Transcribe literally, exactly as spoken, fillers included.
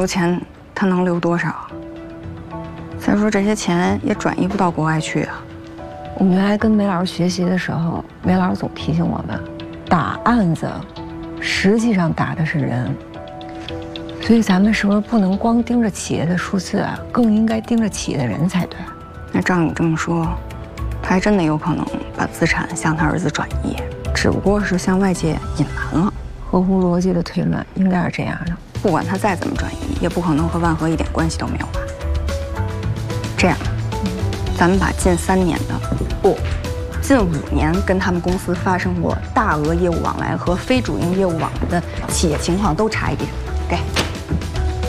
留钱，他能留多少？再说这些钱也转移不到国外去啊。 我们原来跟梅老师学习的时候，梅老师总提醒我们，打案子实际上打的是人。所以咱们是不是不能光盯着企业的数字啊，更应该盯着企业的人才对？ 那照你这么说，他还真的有可能把资产向他儿子转移，只不过是向外界隐瞒了。 合乎逻辑的推论应该是这样的。 不管他再怎么转移，也不可能和万和一点关系都没有吧？这样，咱们把近三年的，不，近五年跟他们公司发生过大额业务往来和非主营业务往来的企业情况都查一遍，给。